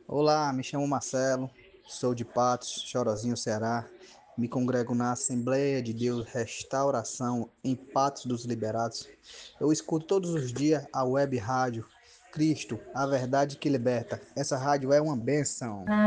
Olá, me chamo Marcelo, sou de Patos, Chorozinho, Ceará. Me congrego na Assembleia de Deus Restauração em Patos dos Liberados. Eu escuto todos os dias a web rádio Cristo, a verdade que liberta. Essa rádio é uma benção.